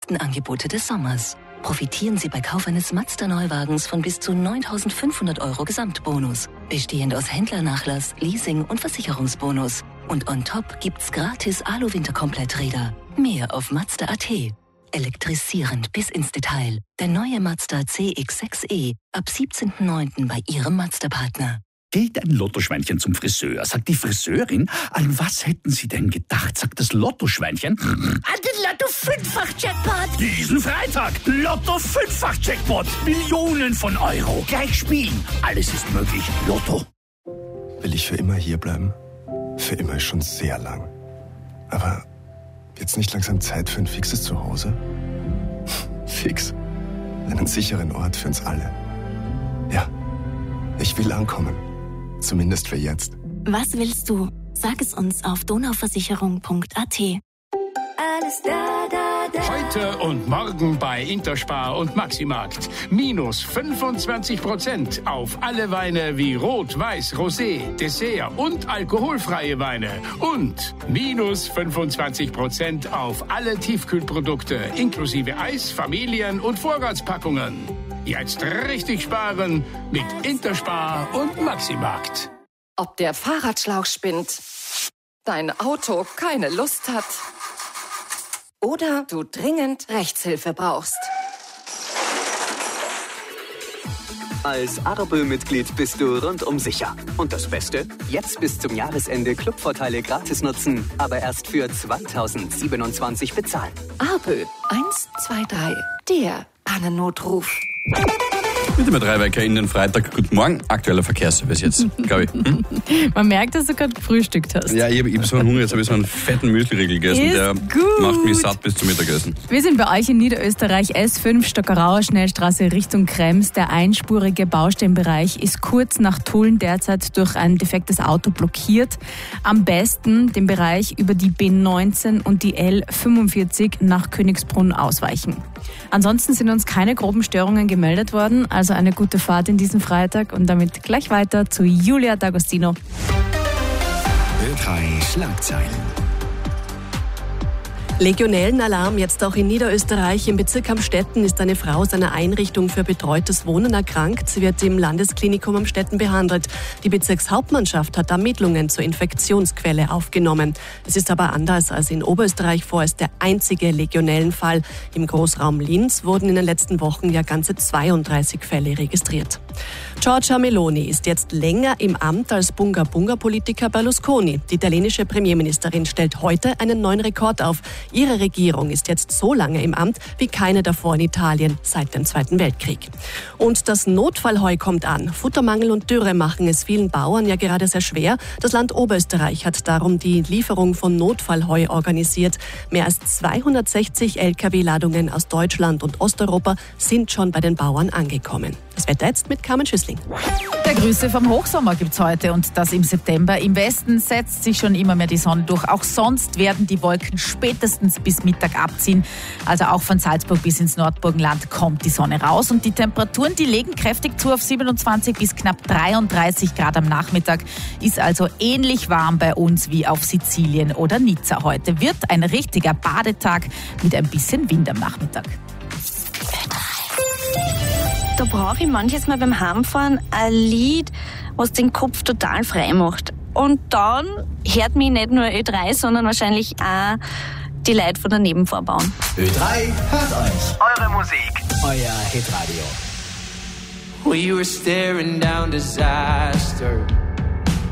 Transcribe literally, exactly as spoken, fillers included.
besten Angebote des Sommers. Profitieren Sie bei Kauf eines Mazda-Neuwagens von bis zu neuntausendfünfhundert Euro Gesamtbonus, bestehend aus Händlernachlass, Leasing und Versicherungsbonus. Und on top gibt's gratis Alu-Winterkompletträder. Mehr auf Mazda punkt a t. Elektrisierend bis ins Detail. Der neue Mazda C X sechs e ab siebzehnten neunten bei Ihrem Mazda-Partner. Geht ein Lottoschweinchen zum Friseur, sagt die Friseurin, an was hätten Sie denn gedacht, sagt das Lottoschweinchen. An den Lotto-Fünffach-Jackpot. Diesen Freitag, Lotto-Fünffach-Jackpot. Millionen von Euro. Gleich spielen. Alles ist möglich. Lotto. Will ich für immer hier bleiben? Für immer ist schon sehr lang. Aber jetzt nicht langsam Zeit für ein fixes Zuhause? Fix. Einen sicheren Ort für uns alle. Ja, ich will ankommen. Zumindest für jetzt. Was willst du? Sag es uns auf donauversicherung punkt a t. Alles da, da, da. Heute und morgen bei Interspar und Maximarkt. Minus fünfundzwanzig Prozent auf alle Weine wie Rot, Weiß, Rosé, Dessert und alkoholfreie Weine. Und minus fünfundzwanzig Prozent auf alle Tiefkühlprodukte, inklusive Eis, Familien- und Vorratspackungen. Jetzt richtig sparen mit Interspar und Maximarkt. Ob der Fahrradschlauch spinnt, dein Auto keine Lust hat oder du dringend Rechtshilfe brauchst. Als Arbe-Mitglied bist du rundum sicher. Und das Beste? Jetzt bis zum Jahresende Clubvorteile gratis nutzen, aber erst für zweitausendsiebenundzwanzig bezahlen. Arbe eins zwei drei, der Pannennotruf. Mit dem drei Wecker in den Freitag. Guten Morgen. Aktueller Verkehrsservice jetzt, glaube ich. Hm? Man merkt, dass du gerade gefrühstückt hast. Ja, ich habe hab so einen Hunger. Jetzt habe ich so einen fetten Müsli-Riegel gegessen. Ist der gut. Macht mich satt bis zum Mittagessen. Wir sind bei euch in Niederösterreich, S fünf Stockerauer Schnellstraße Richtung Krems. Der einspurige Baustellenbereich ist kurz nach Tulln derzeit durch ein defektes Auto blockiert. Am besten den Bereich über die B neunzehn und die L fünfundvierzig nach Königsbrunn ausweichen. Ansonsten sind uns keine groben Störungen gemeldet worden, also eine gute Fahrt in diesen Freitag und damit gleich weiter zu Julia D'Agostino. Ö drei Schlagzeilen. Legionellenalarm jetzt auch in Niederösterreich. Im Bezirk Amstetten ist eine Frau aus einer Einrichtung für betreutes Wohnen erkrankt. Sie wird im Landesklinikum Amstetten behandelt. Die Bezirkshauptmannschaft hat Ermittlungen zur Infektionsquelle aufgenommen. Es ist aber anders als in Oberösterreich vorerst der einzige Legionellenfall. Im Großraum Linz wurden in den letzten Wochen ja ganze zweiunddreißig Fälle registriert. Giorgia Meloni ist jetzt länger im Amt als Bunga-Bunga-Politiker Berlusconi. Die italienische Premierministerin stellt heute einen neuen Rekord auf. Ihre Regierung ist jetzt so lange im Amt wie keine davor in Italien seit dem Zweiten Weltkrieg. Und das Notfallheu kommt an. Futtermangel und Dürre machen es vielen Bauern ja gerade sehr schwer. Das Land Oberösterreich hat darum die Lieferung von Notfallheu organisiert. Mehr als zweihundertsechzig L K W-Ladungen aus Deutschland und Osteuropa sind schon bei den Bauern angekommen. Das Wetter jetzt mit Carmen Schüssling. Der Grüße vom Hochsommer gibt's heute und das im September. Im Westen setzt sich schon immer mehr die Sonne durch. Auch sonst werden die Wolken spätestens bis Mittag abziehen. Also auch von Salzburg bis ins Nordburgenland kommt die Sonne raus. Und die Temperaturen, die legen kräftig zu auf siebenundzwanzig bis knapp dreiunddreißig Grad am Nachmittag. Ist also ähnlich warm bei uns wie auf Sizilien oder Nizza heute. Wird ein richtiger Badetag mit ein bisschen Wind am Nachmittag. Da brauche ich manches Mal beim Heimfahren ein Lied, was den Kopf total frei macht. Und dann hört mich nicht nur Ö drei, sondern wahrscheinlich auch die Leute von der Nebenvorbahn. Ö drei hört euch. Eure Musik. Euer Hitradio. We were staring down disaster.